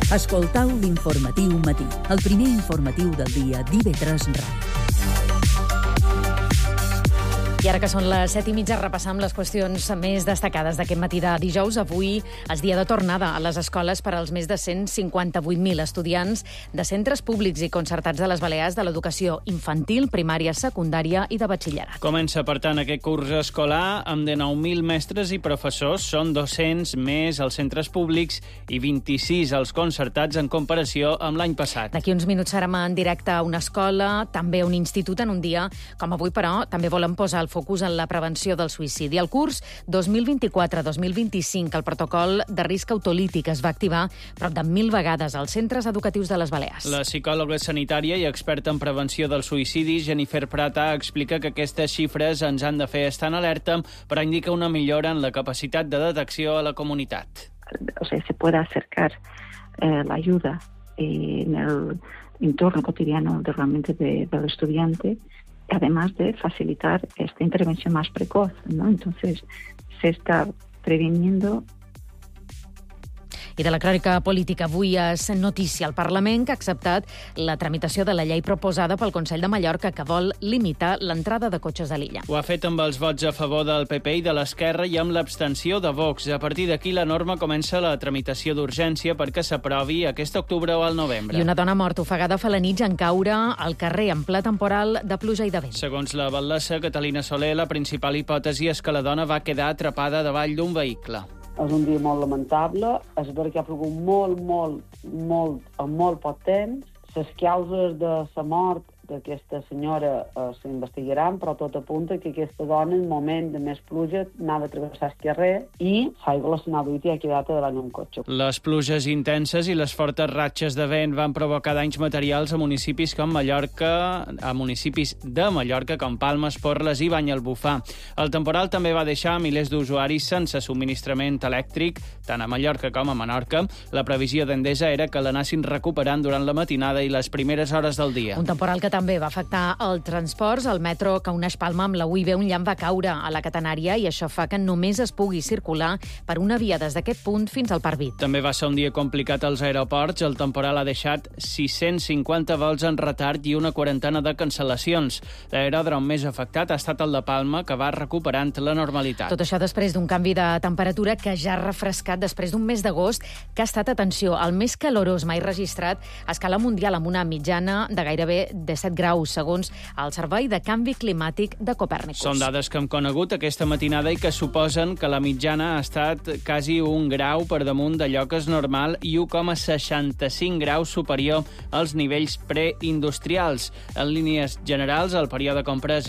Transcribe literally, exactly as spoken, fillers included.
Escoltau l'informatiu matí, el primer informatiu del dia d'I V tres Ràdio. I ara que són les set i mitja, repassam les qüestions més destacades d'aquest matí de dijous. Avui és dia de tornada a les escoles per als més de cent cinquanta-vuit mil estudiants de centres públics i concertats de les Balears de l'educació infantil, primària, secundària i de batxillerat. Comença, per tant, aquest curs escolar amb dinou mil mestres i professors. Són dos-cents més als centres públics i vint-i-sis als concertats en comparació amb l'any passat. D'aquí uns minuts serem en directe a una escola, també a un institut en un dia com avui, però també volen posar el focus en la prevenció del suïcidi. El curs dos mil vint-i-quatre dos mil vint-i-cinc, el protocol de risc autolític es va activar prop de mil vegades als centres educatius de les Balears. La psicòloga sanitària i experta en prevenció del suïcidi, Jennifer Prata, explica que aquestes xifres ens han de fer estar en alerta, però indica una millora en la capacitat de detecció a la comunitat. O sea, se pueda acercar eh, la ayuda en el entorno cotidiano de, realmente de, del estudiante, además de facilitar esta intervención más precoz, ¿no? Entonces, se está previniendo. I de la crònica política, avui és notícia al Parlament que ha acceptat la tramitació de la llei proposada pel Consell de Mallorca que vol limitar l'entrada de cotxes a l'illa. Ho ha fet amb els vots a favor del P P i de l'Esquerra i amb l'abstenció de Vox. A partir d'aquí, la norma comença la tramitació d'urgència perquè s'aprovi aquest octubre o al novembre. I una dona morta ofegada fa la nit en caure al carrer en ple temporal de pluja i de vent. Segons la batlessa Catalina Soler, la principal hipòtesi és que la dona va quedar atrapada davall d'un vehicle. És un dia molt lamentable, és veritat que ha plogut molt, molt, molt, en molt poc temps. Les causes de la mort d'aquesta senyora eh, s'investigaran, però tot apunta que aquesta dona, en un moment de més pluja, anava a travessar el carrer i l'aigua la s'anava duit i ha quedat davant un cotxe. Les pluges intenses i les fortes ratxes de vent van provocar danys materials a municipis com Mallorca, a municipis de Mallorca com Palma, Esporles i Banyalbufar. El temporal també va deixar milers d'usuaris sense subministrament elèctric, tant a Mallorca com a Menorca. La previsió d'Endesa era que l'anessin recuperant durant la matinada i les primeres hores del dia. Un temporal que també va afectar el transports. El metro que uneix Palma amb la U I B, un llamp va caure a la catenària i això fa que només es pugui circular per una via des d'aquest punt fins al Parc Vit. També va ser un dia complicat als aeroports. El temporal ha deixat sis-cents cinquanta vols en retard i una quarantena de cancel·lacions. L'aeròdrom més afectat ha estat el de Palma, que va recuperant la normalitat. Tot això després d'un canvi de temperatura que ja ha refrescat després d'un mes d'agost que ha estat, atenció, el més calorós mai registrat a escala mundial amb una mitjana de gairebé disset graus, segons el Servei de Canvi Climàtic de Copèrnicus. Són dades que hem conegut aquesta matinada i que suposen que la mitjana ha estat quasi un grau per damunt d'allò que és normal i un coma seixanta-cinc graus superior als nivells preindustrials. En línies generals, el període comprès